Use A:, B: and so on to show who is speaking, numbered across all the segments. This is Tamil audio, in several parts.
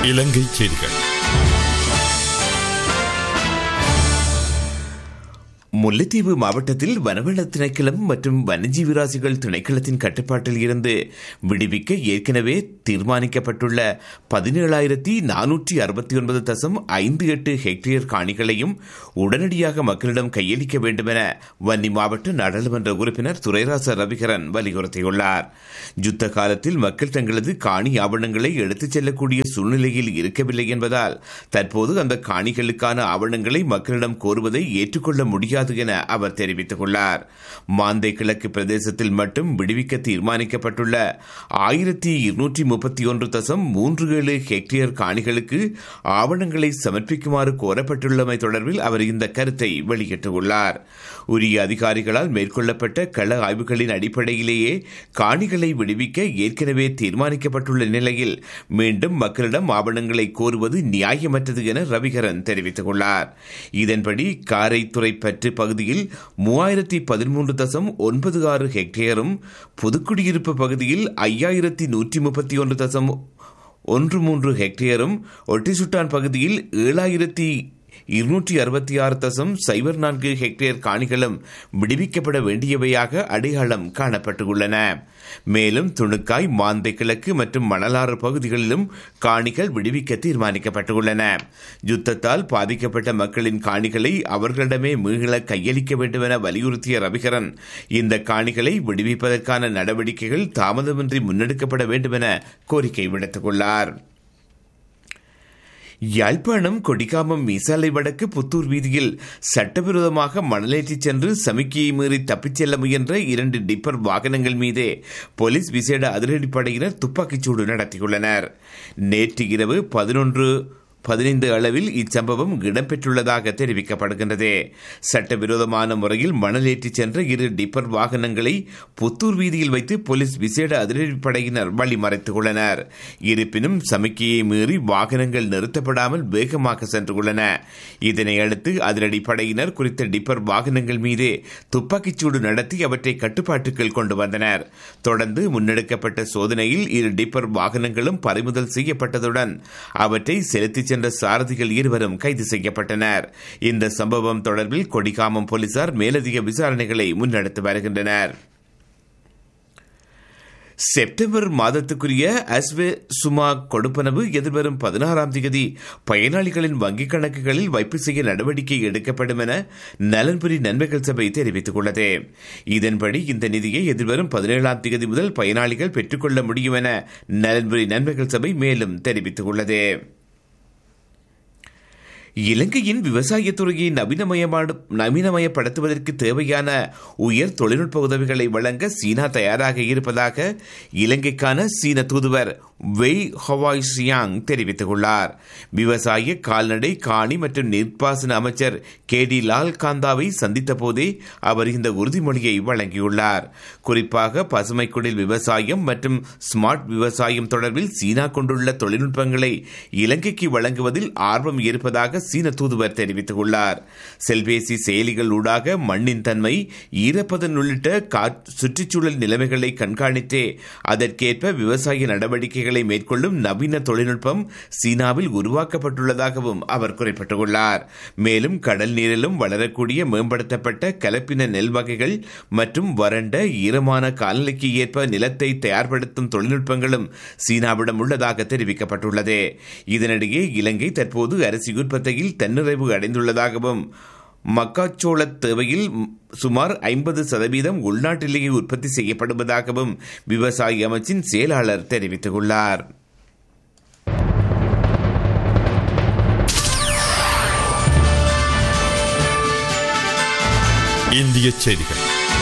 A: இலங்கை செய்திகள்.
B: முல்லைத்தீவு மாவட்டத்தில் வனவள திணைக்களம் மற்றும் வனஜீவிராசிகள் திணைக்களத்தின் கட்டுப்பாட்டில் இருந்து விடுவிக்க ஏற்கனவே தீர்மானிக்கப்பட்டுள்ள 17,469.58 ஹெக்டேர் காணிகளையும் உடனடியாக மக்களிடம் கையளிக்க வேண்டும் என வன்னி மாவட்ட நாடாளுமன்ற உறுப்பினர் துரைராச ரவிகரன் வலியுறுத்தியுள்ளார். யுத்த காலத்தில் மக்கள் தங்களது காணி ஆவணங்களை எடுத்துச் செல்லக்கூடிய சூழ்நிலையில் இருக்கவில்லை என்பதால் தற்போது அந்த காணிகளுக்கான ஆவணங்களை மக்களிடம் கோருவதை ஏற்றுக்கொள்ள முடியாது என அவர் தெரிவித்துள்ளார். மாந்தை கிழக்கு பிரதேசத்தில் மட்டும் விடுவிக்க தீர்மானிக்கப்பட்டுள்ள 1231.37 ஹெக்டேர் காணிகளுக்கு ஆவணங்களை சமர்ப்பிக்குமாறு கோரப்பட்டுள்ளமை தொடர்பில் அவர் இந்த கருத்தை வெளியிட்டுள்ளார். உரிய அதிகாரிகளால் மேற்கொள்ளப்பட்ட கள ஆய்வுகளின் அடிப்படையிலேயே காணிகளை விடுவிக்க ஏற்கனவே தீர்மானிக்கப்பட்டுள்ள நிலையில் மீண்டும் மக்களிடம் ஆவணங்களை கோருவது நியாயமற்றது என ரவிகரன் தெரிவித்துள்ளார். இதன்படி காரைத்துறை பற்று பகுதியில் 3013.96 ஹெக்டேரும், புதுக்குடியிருப்பு பகுதியில் 5131.13 ஹெக்டேரும், ஒட்டிசுட்டான் பகுதியில் 7266.04 ஹெக்டேர் காணிகளும் விடுவிக்கப்பட வேண்டியவையாக அடையாளம் காணப்பட்டுள்ளன. மேலும் துணுக்காய், மாந்தை கிழக்கு மற்றும் மணலாறு பகுதிகளிலும் காணிகள் விடுவிக்க தீர்மானிக்கப்பட்டுள்ளன. யுத்தத்தால் பாதிக்கப்பட்ட மக்களின் காணிகளை அவர்களிடமே மீள கையளிக்க வேண்டும் என வலியுறுத்திய ரவிகரன் இந்த காணிகளை விடுவிப்பதற்கான நடவடிக்கைகள் தாமதமின்றி முன்னெடுக்கப்பட வேண்டும் என கோரிக்கை விடுத்துள்ளார். யாழ்ப்பாணம் கொடிகாமம் மீசாலை வடக்கு புத்தூர் வீதியில் சட்டவிரோதமாக மணலேற்றிச் சென்று சமிக்கையை மீறி தப்பிச் செல்ல முயன்ற 2 டிப்பர் வாகனங்கள் மீதே போலீஸ் விசேட அதிரடிப்படையினர் துப்பாக்கிச்சூடு நடத்தியுள்ளனர். நேற்று இரவு 11:15 அளவில் இச்சம்பவம் இடம்பெற்றுள்ளதாக தெரிவிக்கப்படுகின்றது. சட்டவிரோதமான முறையில் மணல் ஏற்றிச் சென்ற 2 டிப்பர் வாகனங்களை புத்தூர் வீதியில் வைத்து போலீஸ் விசேட அதிரடிப்படையினர் வழிமறைத்துள்ளனர். இருப்பினும் சமிக்கையை மீறி வாகனங்கள் நிறுத்தப்படாமல் வேகமாக சென்றுள்ளன. இதனையடுத்து அதிரடிப்படையினர் குறித்த டிப்பர் வாகனங்கள் மீதே துப்பாக்கிச்சூடு நடத்தி அவற்றை கட்டுப்பாட்டுக்குள் கொண்டு வந்தனர். தொடர்ந்து முன்னெடுக்கப்பட்ட சோதனையில் 2 டிப்பர் வாகனங்களும் பறிமுதல் செய்யப்பட்டதுடன் அவற்றை செலுத்தி சென்ற சாரதிகள் 2 கைது செய்யப்பட்டனர். இந்த சம்பவம் தொடர்பில் கொடிகாமம் போலீசார் மேலதிக விசாரணைகளை முன்னெடுத்து வருகின்றனர். செப்டம்பர் மாதத்துக்குரிய அஸ்வே சுமா கொடுப்பனவு எதிர்வரும் 16ஆம் தேதி பயனாளிகளின் வங்கிக் கணக்குகளில் வைப்பு செய்ய நடவடிக்கை எடுக்கப்படும் என நலன்புரி நன்மைகள் சபை தெரிவித்துள்ளது. இதன்படி இந்த நிதியை எதிர்வரும் 17ஆம் தேதி முதல் பயனாளிகள் பெற்றுக்கொள்ள முடியும் என நலன்புரி நன்மைகள் சபை மேலும் தெரிவித்துள்ளது. இலங்கையின் விவசாயத்துறையை நவீனமயப்படுத்துவதற்கு தேவையான உயர் தொழில்நுட்ப உதவிகளை வழங்க சீனா தயாராக இருப்பதாக இலங்கைக்கான சீன தூதுவர் வெய் ஹவாய்சியாங் தெரிவித்துள்ளார். விவசாய, கால்நடை, காணி மற்றும் நீர்ப்பாசன அமைச்சர் KD லால்காந்தாவை சந்தித்த போதே அவர் இந்த உறுதிமொழியை வழங்கியுள்ளார். குறிப்பாக பசுமைக்குடில் விவசாயம் மற்றும் ஸ்மார்ட் விவசாயம் தொடர்பில் சீனா கொண்டுள்ள தொழில்நுட்பங்களை இலங்கைக்கு வழங்குவதில் ஆர்வம் இருப்பதாக சீன தூதுவர் தெரிவித்துள்ளார். செல்பேசி செயலிகள் ஊடாக மண்ணின் தன்மை, ஈரப்பதன் உள்ளிட்ட சுற்றுச்சூழல் நிலைமைகளை கண்காணித்தே அதற்கேற்ப விவசாய நடவடிக்கைகளை மேற்கொள்ளும் நவீன தொழில்நுட்பம் சீனாவில் உருவாக்கப்பட்டுள்ளதாகவும் அவர் குறிப்பிட்டுள்ளார். மேலும் கடல் நீரிலும் வளரக்கூடிய மேம்படுத்தப்பட்ட கலப்பின நெல் வகைகள் மற்றும் வறண்ட ஈரமான காலநிலைக்கு ஏற்ப நிலத்தை தயார்படுத்தும் தொழில்நுட்பங்களும் சீனாவிடம் உள்ளதாக தெரிவிக்கப்பட்டுள்ளது. இதனிடையே இலங்கை தற்போது அரிசி உற்பத்தியில் தன்னிறைவு அடைந்துள்ளதாகவும் மக்காச்சோள தேவையில் சுமார் 50% உள்நாட்டிலேயே உற்பத்தி செய்யப்படுவதாகவும் விவசாய அமைச்சின் செயலாளர் தெரிவித்துள்ளார்.
A: இந்திய செய்திகள்.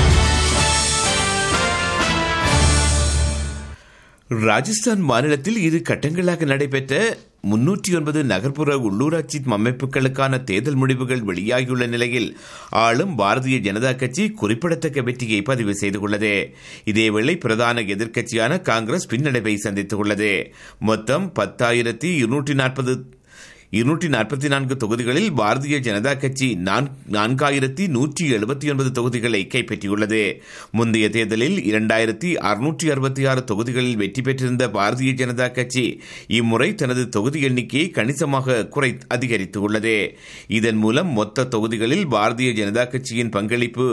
B: ராஜஸ்தான் மாநிலத்தில் 2 கட்டங்களாக நடைபெற்ற 309 நகர்ப்புற உள்ளூராட்சி அமைப்புகளுக்கான தேர்தல் முடிவுகள் வெளியாகியுள்ள நிலையில் ஆளும் பாரதிய ஜனதா கட்சி குறிப்பிடத்தக்க வெற்றியை பதிவு செய்துள்ளது. இதேவேளை பிரதான எதிர்க்கட்சியான காங்கிரஸ் பின்னடைவை சந்தித்துள்ளது. மொத்தம் 10,240 244 தொகுதிகளில் பாரதிய ஜனதா கட்சி 4179 தொகுதிகளை கைப்பற்றியுள்ளது. முந்தைய தேர்தலில் 2666 தொகுதிகளில் வெற்றி பெற்றிருந்த பாரதிய ஜனதா கட்சி இம்முறை தனது தொகுதி எண்ணிக்கையை கணிசமாக அதிகரித்துள்ளது. இதன் மூலம் மொத்த தொகுதிகளில் பாரதிய ஜனதா கட்சியின் பங்களிப்பு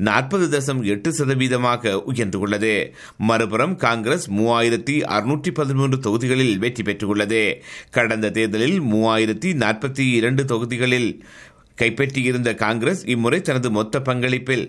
B: 40.8% உயர்ந்துள்ளது. மறுபுறம் காங்கிரஸ் 3613 தொகுதிகளில் வெற்றி பெற்றுள்ளது. கடந்த தேர்தலில் 3042 தொகுதிகளில் கைப்பற்றியிருந்த காங்கிரஸ் இம்முறை தனது மொத்த பங்களிப்பில்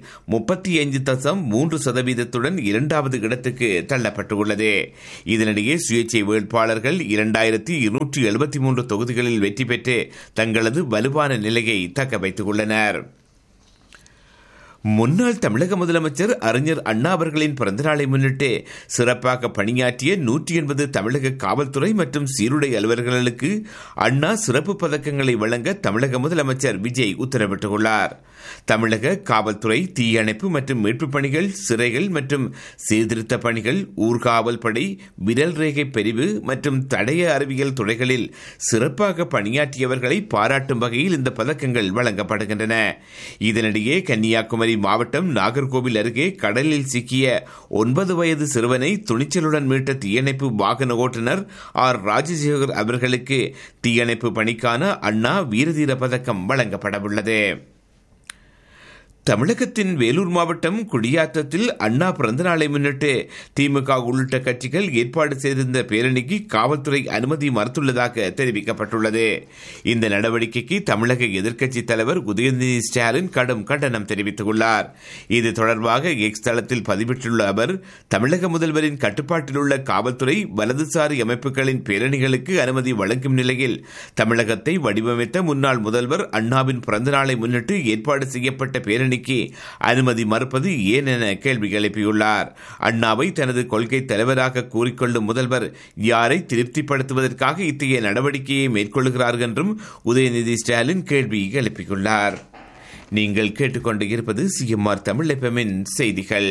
B: 35.3% இரண்டாவது இடத்துக்கு தள்ளப்பட்டுள்ளது. இதனிடையே சுயேட்சை வேட்பாளர்கள் 2273 தொகுதிகளில் வெற்றி பெற்று தங்களது வலுவான நிலையை தக்க வைத்துக் உள்ளனர். முன்னாள் தமிழக முதலமைச்சர் அறிஞர் அண்ணா அவர்களின் பிறந்தநாளை முன்னிட்டு சிறப்பாக பணியாற்றிய 180 தமிழக காவல்துறை மற்றும் சீருடை அலுவலர்களுக்கு அண்ணா சிறப்பு பதக்கங்களை வழங்க தமிழக முதலமைச்சர் விஜய் உத்தரவிட்டுள்ளார். தமிழக காவல்துறை, தீயணைப்பு மற்றும் மீட்புப் பணிகள், சிறைகள் மற்றும் சீர்திருத்த பணிகள், ஊர்காவல் படை, விரல் ரேகை பிரிவு மற்றும் தடய அறிவியல் துறைகளில் சிறப்பாக பணியாற்றியவர்களை பாராட்டும் வகையில் இந்த பதக்கங்கள் வழங்கப்படுகின்றன. இதனிடையே கன்னியாகுமரி மாவட்டம் நாகர்கோவில் அருகே கடலில் சிக்கிய 9 வயது சிறுவனை துணிச்சலுடன் மீட்ட தீயணைப்பு வாகன ஓட்டுநர் ஆர் ராஜசேகர் அவர்களுக்கு தீயணைப்பு பணிக்கான அண்ணா வீரதீர பதக்கம் வழங்கப்படவுள்ளது. தமிழகத்தின் வேலூர் மாவட்டம் குடியாத்தத்தில் அண்ணா பிறந்தநாளை முன்னிட்டு திமுக உள்ளிட்ட கட்சிகள் ஏற்பாடு செய்திருந்த பேரணிக்கு காவல்துறை அனுமதி மறுத்துள்ளதாக தெரிவிக்கப்பட்டுள்ளது. இந்த நடவடிக்கைக்கு தமிழக எதிர்க்கட்சித் தலைவர் உதயநிதி ஸ்டாலின் கடும் கண்டனம் தெரிவித்துள்ளார். இது தொடர்பாக எக்ஸ் தளத்தில் பதிவிட்டுள்ள அவர், தமிழக முதல்வரின் கட்டுப்பாட்டில் உள்ள காவல்துறை வலதுசாரி அமைப்புகளின் பேரணிகளுக்கு அனுமதி வழங்கும் நிலையில் தமிழகத்தை வடிவமைத்த முன்னாள் முதல்வர் அண்ணாவின் பிறந்தநாளை முன்னிட்டு ஏற்பாடு செய்யப்பட்ட பேரணி அனுமதி மறுப்பது ஏன் என கேள்வி எழுப்பியுள்ளார். அண்ணாவை தனது கொள்கை தலைவராக கூறிக்கொள்ளும் முதல்வர் யாரை திருப்திப்படுத்துவதற்காக இத்தகைய நடவடிக்கையை மேற்கொள்கிறார் என்றும் உதயநிதி ஸ்டாலின் கேள்வி எழுப்பியுள்ளார். நீங்கள் கேட்டுக்கொண்டு இருப்பது சிஎம்ஆர் தமிழ் எஃப்எம்மின் செய்திகள்.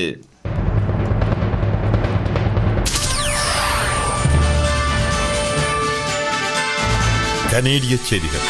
A: கனேடிய செய்திகள்.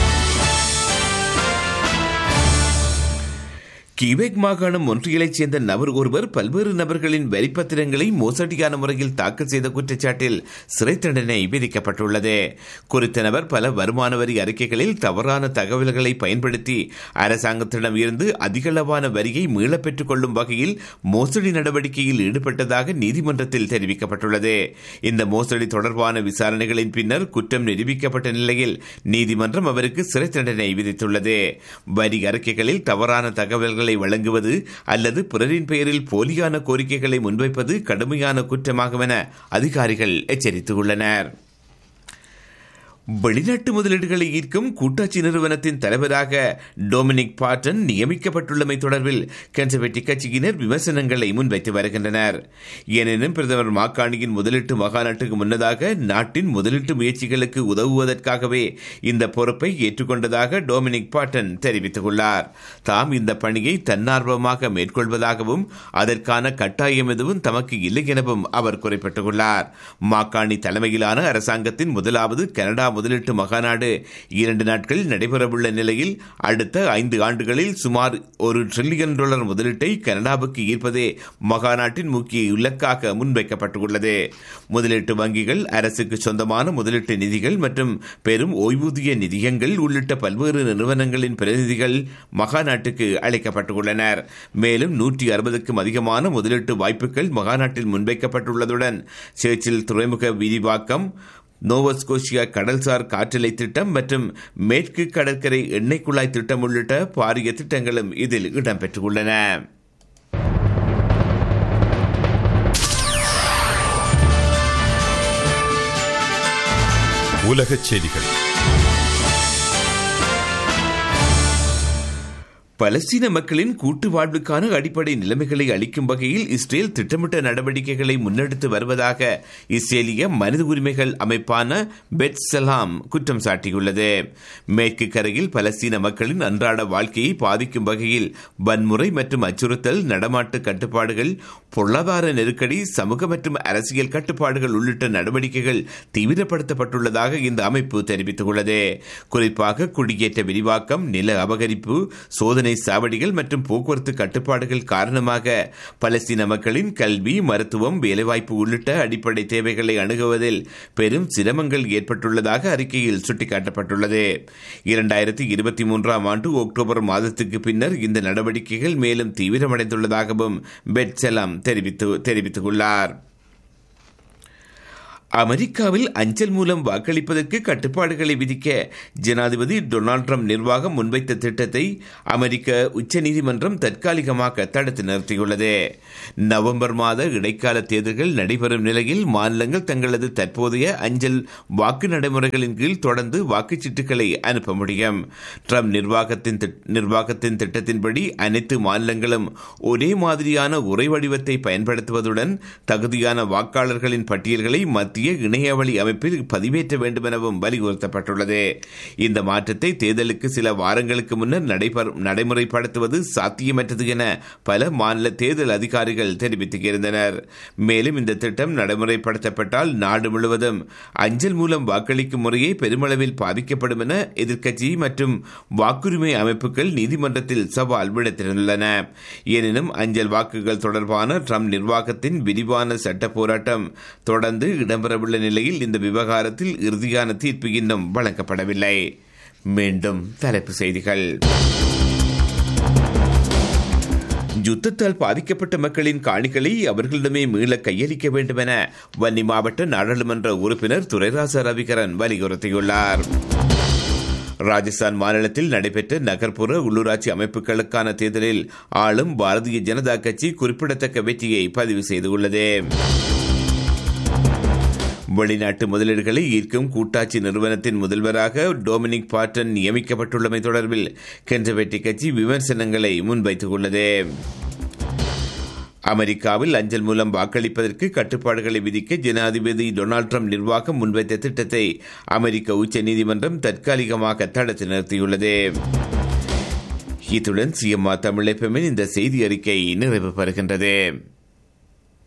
B: கியூபெக் மாகாணம் ஒன்றியலைச் சேர்ந்த நபர் ஒருவர் பல்வேறு நபர்களின் வரிப்பத்திரங்களை மோசடியான முறையில் தாக்கல் செய்த குற்றச்சாட்டில் சிறை தண்டனை விதிக்கப்பட்டுள்ளது. குறித்த நபர் பல வருமான வரி அறிக்கைகளில் தவறான தகவல்களை பயன்படுத்தி அரசாங்கத்திடம் இருந்து அதிகளவான வரியை மீளப் பெற்றுக் கொள்ளும் வகையில் மோசடி நடவடிக்கையில் ஈடுபட்டதாக நீதிமன்றத்தில் தெரிவிக்கப்பட்டுள்ளது. இந்த மோசடி தொடர்பான விசாரணைகளின் பின்னர் குற்றம் நிரூபிக்கப்பட்ட நிலையில் நீதிமன்றம் அவருக்கு சிறை தண்டனை விதித்துள்ளது. வரி அறிக்கைகளில் தவறான தகவல்கள் வழங்குவது அல்லது பிறரின் பெயரில் போலியான கோரிக்கைகளை முன்வைப்பது கடுமையான குற்றமாகும் என அதிகாரிகள் எச்சரித்துள்ளனர். வெளிநாட்டு முதலீடுகளை ஈர்க்கும் கூட்டாட்சி நிறுவனத்தின் தலைவராக டொமினிக் பாட்டன் நியமிக்கப்பட்டுள்ளமை தொடர்பில் கன்சர்வேட்டிவ் கட்சியினர் விமர்சனங்களை முன்வைத்து வருகின்றனர். எனினும் பிரதமர் மாக்காணியின் முதலீட்டு மகாநாட்டுக்கு முன்னதாக நாட்டின் முதலீட்டு முயற்சிகளுக்கு உதவுவதற்காகவே இந்த பொறுப்பை ஏற்றுக்கொண்டதாக டொமினிக் பாட்டன் தெரிவித்துள்ளார். தாம் இந்த பணியை தன்னார்வமாக மேற்கொள்வதாகவும் அதற்கான கட்டாயம் எதுவும் தமக்கு இல்லை எனவும் அவர் குறிப்பிட்டுள்ளார். மாக்காணி தலைமையிலான அரசாங்கத்தின் முதலாவது கனடா முதலீட்டு மகாநாடு 2 நாட்கள் நடைபெறவுள்ள நிலையில் அடுத்த 5 ஆண்டுகளில் சுமார் $1 டிரில்லியன் முதலீட்டை கனடாவுக்கு ஈர்ப்பதே மகாநாட்டின் முக்கிய இலக்காக முன்வைக்கப்பட்டுள்ளது. முதலீட்டு வங்கிகள், அரசுக்கு சொந்தமான முதலீட்டு நிதிகள் மற்றும் பெரும் ஓய்வூதிய நிதியங்கள் உள்ளிட்ட பல்வேறு நிறுவனங்களின் பிரதிநிதிகள் மகாநாட்டுக்கு அழைக்கப்பட்டுள்ளனர். மேலும் 160க்கும் அதிகமான முதலீட்டு வாய்ப்புகள் மகாநாட்டில் முன்வைக்கப்பட்டுள்ளதுடன் சேர்ச்சில் துறைமுக விரிவாக்கம், நோவஸ்கோஷியா கடல்சார் காற்றலை திட்டம் மற்றும் மேற்கு கடற்கரை எண்ணெய் குழாய் திட்டம் உள்ளிட்ட பாரிய திட்டங்களும் இதில் இடம்பெற்றுள்ளன.
A: உலகச் செய்திகள்.
B: பலஸ்தீன மக்களின் கூட்டு வாழ்வுக்கான அடிப்படை நிலைமைகளை அளிக்கும் வகையில் இஸ்ரேல் திட்டமிட்ட நடவடிக்கைகளை முன்னெடுத்து வருவதாக இஸ்ரேலிய மனித உரிமைகள் அமைப்பான பெட்சலாம் குற்றம் சாட்டியுள்ளது. மேற்கு கரையில் பலஸ்தீன மக்களின் அன்றாட வாழ்க்கையை பாதிக்கும் வகையில் வன்முறை மற்றும் அச்சுறுத்தல், நடமாட்ட கட்டுப்பாடுகள், பொருளாதார நெருக்கடி, சமூக மற்றும் அரசியல் கட்டுப்பாடுகள் உள்ளிட்ட நடவடிக்கைகள் தீவிரப்படுத்தப்பட்டுள்ளதாக இந்த அமைப்பு தெரிவித்துள்ளது. குறிப்பாக குடியேற்ற விரிவாக்கம், நில அபகரிப்பு, சோதனை சாவடிகள் மற்றும் போக்குவரத்து கட்டுப்பாடுகள் காரணமாக பலஸ்தீன மக்களின் கல்வி, மருத்துவம், வேலைவாய்ப்பு உள்ளிட்ட அடிப்படை தேவைகளை அணுகுவதில் பெரும் சிரமங்கள் ஏற்பட்டுள்ளதாக அறிக்கையில் சுட்டிக்காட்டப்பட்டுள்ளது. 2023 ஆண்டு அக்டோபர் மாதத்துக்கு பின்னர் இந்த நடவடிக்கைகள் மேலும் தீவிரமடைந்துள்ளதாகவும் பெட்சலாம் தெரிவித்துள்ளார். அமெரிக்காவில் அஞ்சல் மூலம் வாக்களிப்பதற்கு கட்டுப்பாடுகளை விதிக்க ஜனாதிபதி டொனால்ட் ட்ரம்ப் நிர்வாகம் முன்வைத்த திட்டத்தை அமெரிக்க உச்சநீதிமன்றம் தற்காலிகமாக தடுத்து நிறுத்தியுள்ளது. நவம்பர் மாத இடைக்கால தேர்தல்கள் நடைபெறும் நிலையில் மாநிலங்கள் தங்களது தற்போதைய அஞ்சல் வாக்கு நடைமுறைகளின் கீழ் தொடர்ந்து வாக்குச்சீட்டுகளை அனுப்ப முடியும். ட்ரம்ப் நிர்வாகத்தின் திட்டத்தின்படி அனைத்து மாநிலங்களும் ஒரே மாதிரியான உரை வடிவத்தை பயன்படுத்துவதுடன் தகுதியான வாக்காளர்களின் பட்டியல்களை மத்திய இணையவழி அமைப்பில் பதிவேற்ற வேண்டும் எனவும் வலியுறுத்தப்பட்டுள்ளது. இந்த மாற்றத்தை தேர்தலுக்கு சில வாரங்களுக்கு முன்னர் நடைமுறைப்படுத்துவது சாத்தியமற்றது என பல மாநில தேர்தல் அதிகாரிகள் தெரிவித்திருந்தனர். மேலும் இந்த திட்டம் நடைமுறைப்படுத்தப்பட்டால் நாடு முழுவதும் அஞ்சல் மூலம் வாக்களிக்கும் முறையை பெருமளவில் பாதிக்கப்படும் என எதிர்க்கட்சி மற்றும் வாக்குரிமை அமைப்புகள் நீதிமன்றத்தில் சவால் விடுத்துள்ளன. எனினும் அஞ்சல் வாக்குகள் தொடர்பான ட்ரம்ப் நிர்வாகத்தின் விரிவான சட்ட போராட்டம் தொடர்ந்து இடம்பெறவுள்ள நிலையில் இந்த விவகாரத்தில் இறுதியான தீர்ப்பு இன்னும் வழங்கப்படவில்லை. மீண்டும் தலைப்புச் செய்திகள். யுத்தத்தால் பாதிக்கப்பட்ட மக்களின் காணிகளை அவர்களிடமே மீள கையளிக்க வேண்டும் என வன்னி மாவட்ட நாடாளுமன்ற உறுப்பினர் துரைராச ரவிகரன் வலியுறுத்தியுள்ளார். ராஜஸ்தான் மாநிலத்தில் நடைபெற்ற நகர்ப்புற உள்ளூராட்சி அமைப்புகளுக்கான தேர்தலில் ஆளும் பாரதிய ஜனதா கட்சி குறிப்பிடத்தக்க வெற்றியை பதிவு செய்துள்ளது. வெளிநாட்டு முதலீடுகளை ஈர்க்கும் கூட்டாட்சி நிறுவனத்தின் முதல்வராக டொமினிக் பாட்டன் நியமிக்கப்பட்டுள்ளமை தொடர்பில் கன்சர்வேட்டிவ் கட்சி விமர்சனங்களை முன்வைத்துள்ளது. அமெரிக்காவில் அஞ்சல் மூலம் வாக்களிப்பதற்கு கட்டுப்பாடுகளை விதிக்க ஜனாதிபதி டொனால்ட் ட்ரம்ப் நிர்வாகம் முன்வைத்த திட்டத்தை அமெரிக்க உச்சநீதிமன்றம் தற்காலிகமாக தடுத்து நிறுத்தியுள்ளது. இத்துடன் சிஎம்ஆர் தமிழ் எஃப்எம்மின் இந்த செய்தி அறிக்கை நிறைவு பெறுகின்றது.